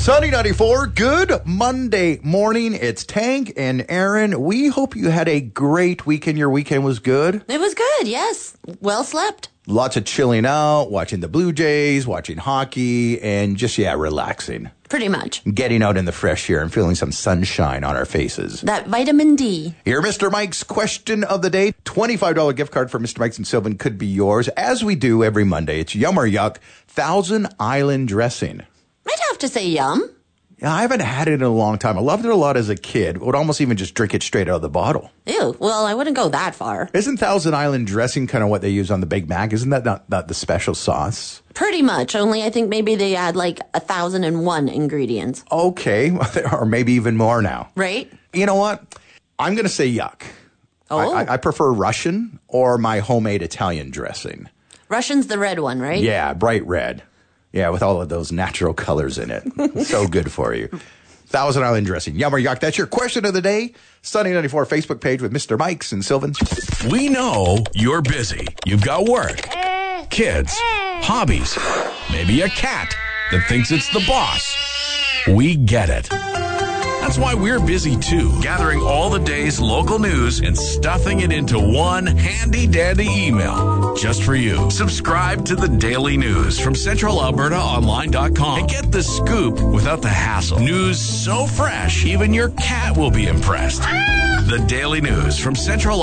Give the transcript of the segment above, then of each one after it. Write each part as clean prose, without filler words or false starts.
Sunny 94, good Monday morning. It's Tank and Aaron. We hope you had a great weekend. Your weekend was good? It was good, yes. Well slept. Lots of chilling out, watching the Blue Jays, watching hockey, and just, relaxing. Pretty much. Getting out in the fresh air and feeling some sunshine on our faces. That vitamin D. Here, Mr. Mike's question of the day. $25 gift card for Mr. Mike's and Sylvan could be yours. As we do every Monday, it's Yum or Yuck, Thousand Island dressing. I'd have to say yum. Yeah, I haven't had it in a long time. I loved it a lot as a kid. Would almost even just drink it straight out of the bottle. Ew, well, I wouldn't go that far. Isn't Thousand Island dressing kind of what they use on the Big Mac? Isn't that not the special sauce? Pretty much, only I think maybe they add like 1,001 ingredients. Okay, or maybe even more now. Right? You know what? I'm going to say yuck. Oh. I prefer Russian or my homemade Italian dressing. Russian's the red one, right? Yeah, bright red. Yeah, with all of those natural colors in it. So good for you. Thousand Island dressing. Yum or yuck. That's your question of the day. Sunny 94 Facebook page with Mr. Mike's and Sylvan. We know you're busy. You've got work, kids, hobbies, maybe a cat that thinks it's the boss. We get it. That's why we're busy too, gathering all the day's local news and stuffing it into one handy-dandy email just for you. Subscribe to the Daily News from CentralAlbertaOnline.com and get the scoop without the hassle. News so fresh, even your cat will be impressed. The Daily News from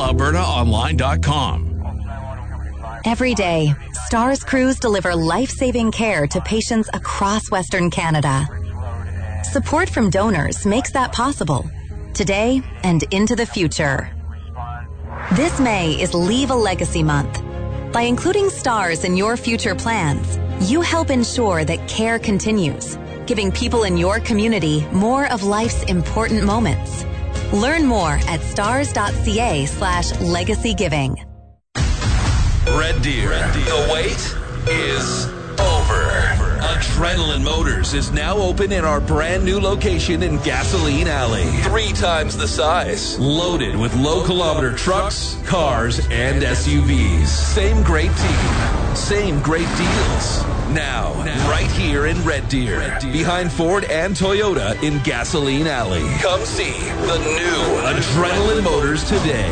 CentralAlbertaOnline.com. Every day, STARS crews deliver life-saving care to patients across Western Canada. Support from donors makes that possible, today and into the future. This May is Leave a Legacy Month. By including STARS in your future plans, you help ensure that care continues, giving people in your community more of life's important moments. Learn more at stars.ca/legacygiving. Red Deer, the wait is over. Adrenaline Motors is now open in our brand new location in Gasoline Alley. 3 times the size. Loaded with low-kilometer trucks, cars, and SUVs. Same great team. Same great deals. Now, right here in Red Deer. Behind Ford and Toyota in Gasoline Alley. Come see the new Adrenaline Motors today.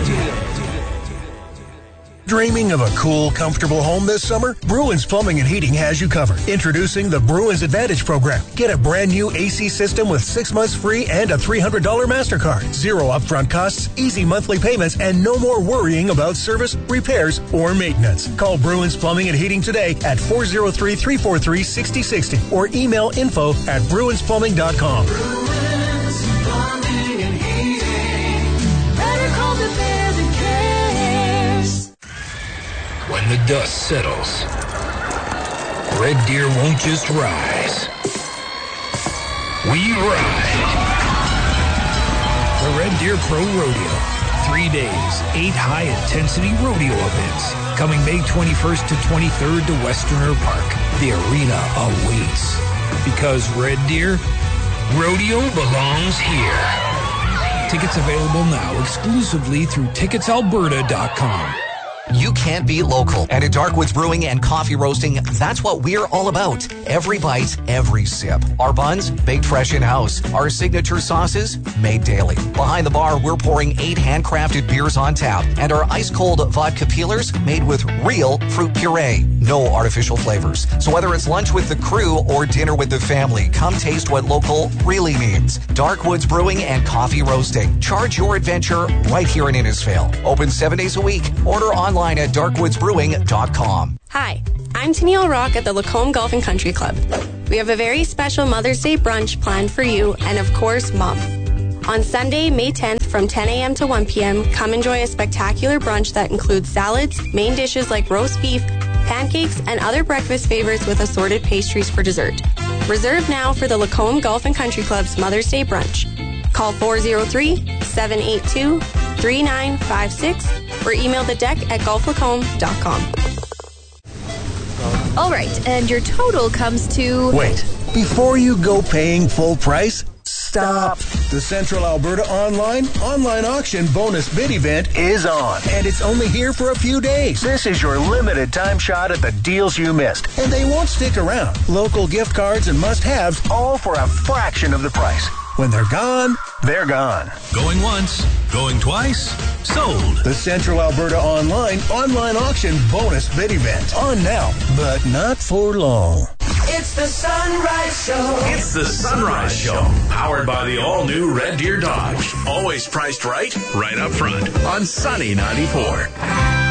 Dreaming of a cool, comfortable home this summer? Bruins Plumbing and Heating has you covered. Introducing the Bruins Advantage program. Get a brand new AC system with 6 months free and a $300 MasterCard. Zero upfront costs, easy monthly payments, and no more worrying about service, repairs, or maintenance. Call Bruins Plumbing and Heating today at 403-343-6060 or email info@bruinsplumbing.com. Bruins Plumbing and Heating. Better call the bear that cares. When the dust settles, Red Deer won't just rise. We ride. The Red Deer Pro Rodeo. 3 days, 8 high-intensity rodeo events. Coming May 21st to 23rd to Westerner Park. The arena awaits. Because Red Deer, rodeo belongs here. Tickets available now exclusively through ticketsalberta.com. You can't be local. And at Darkwoods Brewing and Coffee Roasting, that's what we're all about. Every bite, every sip. Our buns, baked fresh in-house. Our signature sauces, made daily. Behind the bar, we're pouring 8 handcrafted beers on tap. And our ice-cold vodka peelers made with real fruit puree. No artificial flavors. So whether it's lunch with the crew or dinner with the family, come taste what local really means. Darkwoods Brewing and Coffee Roasting. Charge your adventure right here in Innisfail. Open 7 days a week. Order online at darkwoodsbrewing.com. Hi, I'm Tennille Rock at the Lacombe Golf and Country Club. We have a very special Mother's Day brunch planned for you and, of course, Mom. On Sunday, May 10th from 10 a.m. to 1 p.m., come enjoy a spectacular brunch that includes salads, main dishes like roast beef, pancakes, and other breakfast favorites with assorted pastries for dessert. Reserve now for the Lacombe Golf and Country Club's Mother's Day brunch. Call 403-782-3956 or email the deck at golflacombe.com. All right, and your total comes to... Wait, before you go paying full price, stop. The Central Alberta Online Auction Bonus Bid Event is on, and it's only here for a few days. This is your limited time shot at the deals you missed, and they won't stick around. Local gift cards and must-haves, all for a fraction of the price. When they're gone, they're gone. Going once, going twice, sold. The Central Alberta Online Auction Bonus Bid Event. On now, but not for long. It's the Sunrise Show. It's the Sunrise Show, powered by the all-new Red Deer Dodge. Always priced right up front on Sunny 94.